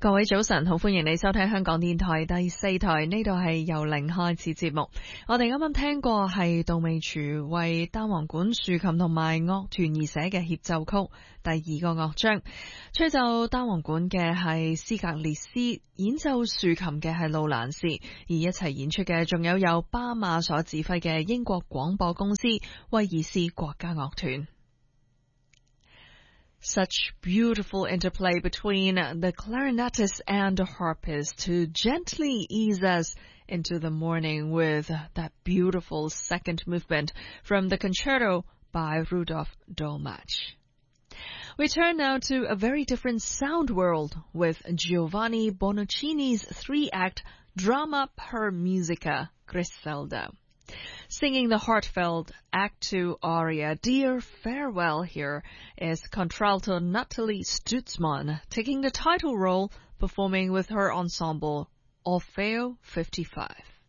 各位早晨，好歡迎你收聽香港電台第4台，呢度係由零開始節目。我哋啱啱聽過係杜美廚為單簧管、豎琴同埋樂團而寫嘅協奏曲第2個樂章。吹奏單簧管嘅係斯格列斯，演奏豎琴嘅係路蘭士，而一齊演出嘅仲有由巴馬所指揮嘅英國廣播公司威爾斯國家樂團。Such beautiful interplay between the clarinetist and the harpist to gently ease us into the morning with that beautiful second movement from the concerto by Rudolf Dolmach. We turn now to a very different sound world with Giovanni Bonoccini's 3-act drama per musica, Griselda.Singing the heartfelt Act 2 aria, Dear Farewell, here is contralto Natalie Stutzmann taking the title role, performing with her ensemble Orfeo 55.